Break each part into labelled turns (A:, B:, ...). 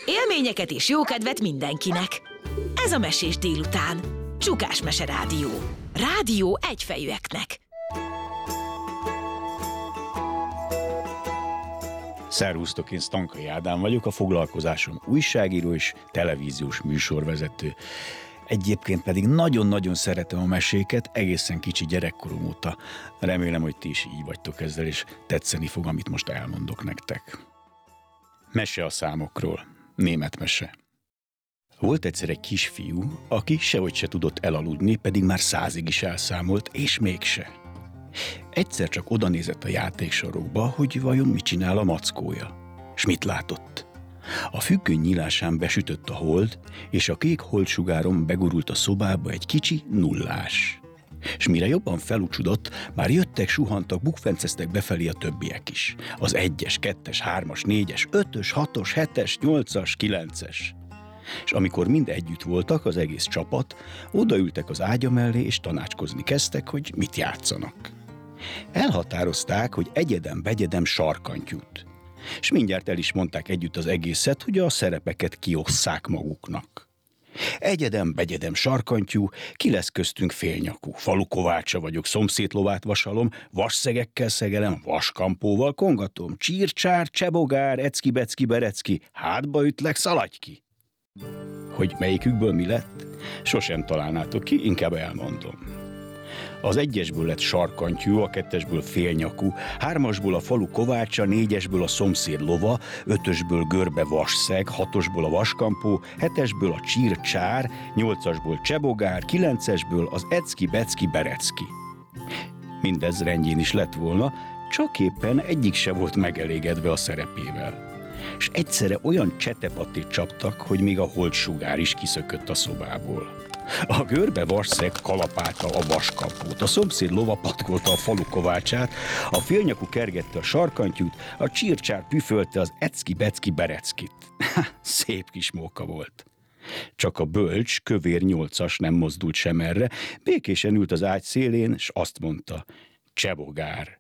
A: Élményeket és jókedvet mindenkinek. Ez a Mesés délután. Csukás Mese Rádió. Rádió egyfejűeknek.
B: Szervusztok, én Stankai Ádám vagyok, a foglalkozásom újságíró és televíziós műsorvezető. Egyébként pedig nagyon-nagyon szeretem a meséket, egészen kicsi gyerekkorom óta. Remélem, hogy ti is így vagytok ezzel, és tetszeni fog, amit most elmondok nektek. Mese a számokról. Német mese. Volt egyszer egy kisfiú, aki sehogy se tudott elaludni, pedig már 100-ig is elszámolt, és mégse. Egyszer csak odanézett a játéksarokba, hogy vajon mit csinál a mackója. S mit látott? A függöny nyílásán besütött a hold, és a kék holdsugáron begurult a szobába egy kicsi nullás. S mire jobban felucsudott, már jöttek, suhantak, bukfenceztek befelé a többiek is. Az 1-es, 2-es, 3-as, 4-es, 5-ös, 6-os, 7-es, 8-as, 9-es. És amikor mind együtt voltak, az egész csapat, odaültek az ágya mellé, és tanácskozni kezdtek, hogy mit játszanak. Elhatározták, hogy egyedem-begyedem sarkantyút. És mindjárt el is mondták együtt az egészet, hogy a szerepeket kiosszák maguknak. Egyedem-begyedem sarkantyú, ki lesz köztünk félnyakú, falukovácsa vagyok, szomszédlovát vasalom, vasszegekkel szegelem, vaskampóval kongatom, csírcsár, csebogár, ecki-becki, berecki, hátba ütlek, szaladj ki! Hogy melyikükből mi lett? Sosem találnátok ki, inkább elmondom. Az 1-esből lett sarkantyú, a 2-esből félnyakú, 3-asból a falu kovácsa, 4-esből a szomszéd lova, 5-ösből görbe vasszeg, 6-osból a vaskampó, 7-esből a csírcsár, 8-asból csebogár, 9-esből az ecki-becki, berecki. Mindez rendjén is lett volna, csak éppen egyik se volt megelégedve a szerepével. És egyszerre olyan csetepattit csaptak, hogy még a holdsugár is kiszökött a szobából. A görbe vasszeg kalapálta a vaskampót, a szomszéd lova patkolta a falu kovácsát, a félnyakú kergette a sarkantyút, a csírcsár püfölte az ecki-becki, bereckit. Szép kis móka volt. Csak a bölcs, kövér 8-as nem mozdult sem erre, békésen ült az ágy szélén, s azt mondta, csebogár.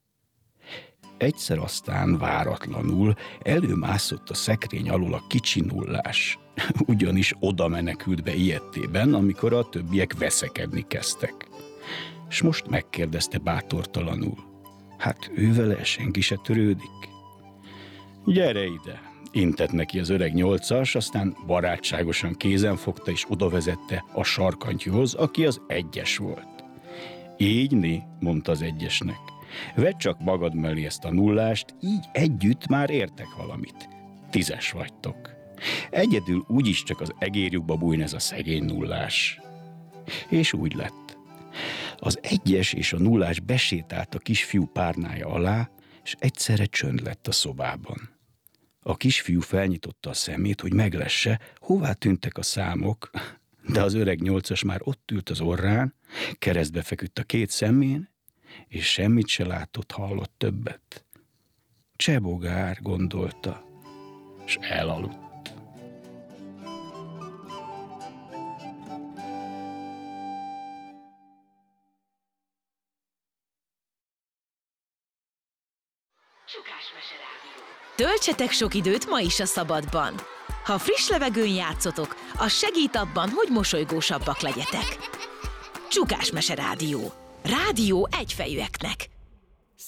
B: Egyszer aztán váratlanul előmászott a szekrény alól a kicsi nullás. Ugyanis oda menekült be ijedtében, amikor a többiek veszekedni kezdtek. S most megkérdezte bátortalanul. Hát ővele senki se törődik? Gyere ide! Intett neki az öreg 8-as, aztán barátságosan kézen fogta és odavezette a sarkantyúhoz, aki az 1-es volt. Így, mondta az 1-esnek. Vedd csak magad mellé ezt a nullást, így együtt már értek valamit. 10-es vagytok. Egyedül úgyis csak az egérjukba bújn ez a szegény nullás. És úgy lett. Az 1-es és a nullás besétált a kisfiú párnája alá, és egyszerre csönd lett a szobában. A kisfiú felnyitotta a szemét, hogy meglesse, hová tűntek a számok, de az öreg 8-as már ott ült az orrán, keresztbe feküdt a 2 szemén, és semmit se látott, hallott többet. Csebogár, gondolta, s elaludt.
A: Csukás Mese Rádió. Töltsetek sok időt ma is a szabadban. Ha friss levegőn játszotok, az segít abban, hogy mosolygósabbak legyetek. Csukás Mese Rádió. Rádió egyfejűeknek.